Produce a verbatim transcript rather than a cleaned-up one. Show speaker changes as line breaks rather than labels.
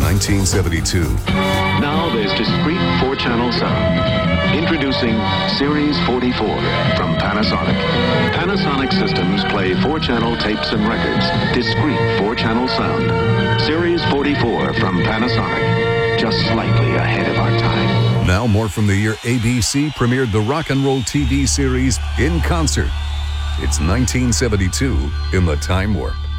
nineteen seventy-two.
Now there's discrete four-channel sound. Introducing Series forty-four from Panasonic. Panasonic systems play four-channel tapes and records. Discrete four-channel sound. Series forty-four from Panasonic. Just slightly ahead of our time.
Now more from the year A B C premiered the rock and roll T V series In Concert. It's nineteen seventy-two in the Time Warp.